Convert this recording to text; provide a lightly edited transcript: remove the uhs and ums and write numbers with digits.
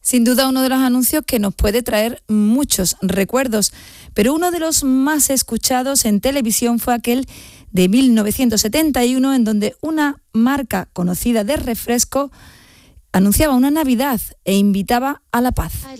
Sin duda uno de los anuncios que nos puede traer muchos recuerdos, pero uno de los más escuchados en televisión fue aquel de 1971, en donde una marca conocida de refresco anunciaba una Navidad e invitaba a la paz.